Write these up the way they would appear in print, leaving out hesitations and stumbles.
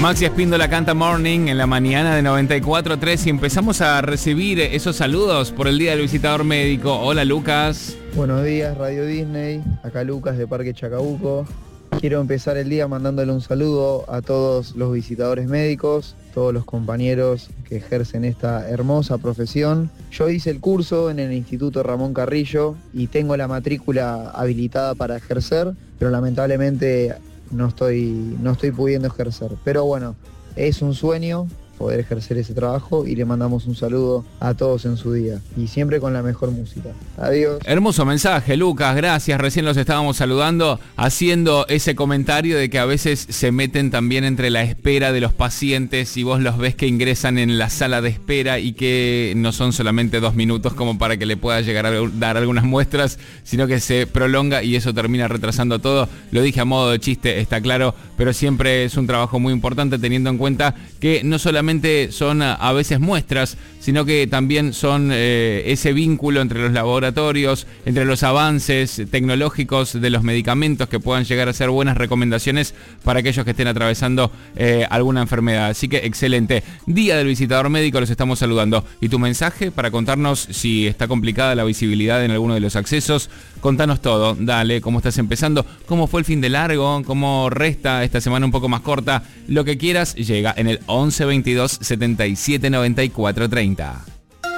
Maxi Espíndola canta Morning en la mañana de 94.3 y empezamos a recibir esos saludos por el Día del Visitador Médico. Hola, Lucas. Buenos días, Radio Disney. Acá Lucas de Parque Chacabuco. Quiero empezar el día mandándole un saludo a todos los visitadores médicos, todos los compañeros que ejercen esta hermosa profesión. Yo hice el curso en el Instituto Ramón Carrillo y tengo la matrícula habilitada para ejercer, pero lamentablemente no estoy pudiendo ejercer. Pero bueno, es un sueño poder ejercer ese trabajo y le mandamos un saludo a todos en su día y siempre con la mejor música. Adiós. Hermoso mensaje, Lucas, gracias. Recién los estábamos saludando, haciendo ese comentario de que a veces se meten también entre la espera de los pacientes y vos los ves que ingresan en la sala de espera y que no son solamente 2 minutos como para que le pueda llegar a dar algunas muestras, sino que se prolonga y eso termina retrasando todo. Lo dije a modo de chiste, está claro, pero siempre es un trabajo muy importante teniendo en cuenta que no solamente son a veces muestras, sino que también son ese vínculo entre los laboratorios, entre los avances tecnológicos de los medicamentos que puedan llegar a ser buenas recomendaciones para aquellos que estén atravesando alguna enfermedad. Así que excelente. Día del Visitador Médico, los estamos saludando. ¿Y tu mensaje para contarnos si está complicada la visibilidad en alguno de los accesos? Contanos todo. Dale, ¿cómo estás empezando? ¿Cómo fue el fin de largo? ¿Cómo resta esta semana un poco más corta? Lo que quieras llega en el 11 22 77 94 30.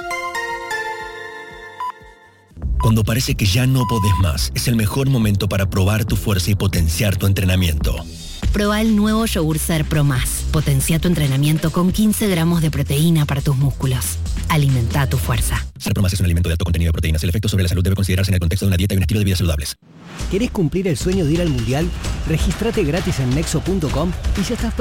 Cuando parece que ya no podés más, es el mejor momento para probar tu fuerza y potenciar tu entrenamiento. Proba el nuevo Yogur Ser Pro Más. Potencia tu entrenamiento con 15 gramos de proteína para tus músculos. Alimenta tu fuerza. Ser Pro Más es un alimento de alto contenido de proteínas. El efecto sobre la salud debe considerarse en el contexto de una dieta y un estilo de vida saludables. ¿Querés cumplir el sueño de ir al Mundial? Regístrate gratis en Nexo.com y ya estás